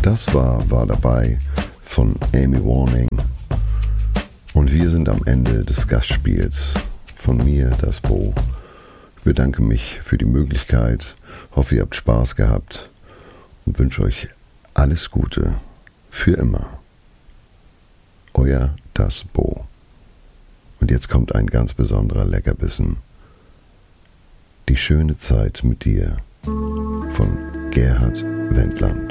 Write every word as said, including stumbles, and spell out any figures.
Das war War dabei von Amy Warning. Und wir sind am Ende des Gastspiels. Von mir, das Bo. Ich bedanke mich für die Möglichkeit, hoffe ihr habt Spaß gehabt und wünsche euch alles Gute für immer. Euer Das Bo. Und jetzt kommt ein ganz besonderer Leckerbissen. Die schöne Zeit mit dir von Gerhard Wendland.